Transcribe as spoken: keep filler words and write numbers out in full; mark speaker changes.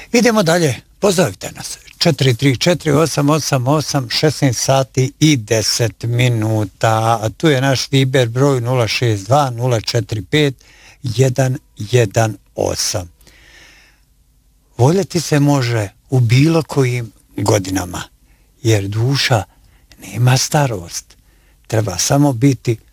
Speaker 1: Idemo dalje, pozdravite nas. četiri tri četiri osam osam osam šesnaest sati i deset minuta. A tu je naš Viber broj nula šest dva nula četiri pet jedan jedan osam. Voljeti se može u bilo kojim godinama, jer duša nema starost. Treba samo biti